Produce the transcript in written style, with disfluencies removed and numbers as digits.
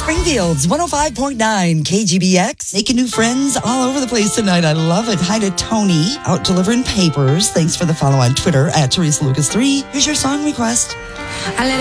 Springfield's 105.9 KGBX. Making new friends all over the place tonight. I love it. Hi to Tony, out delivering papers. Thanks for the follow on Twitter at Teresa Lucas 3. Here's your song request. I let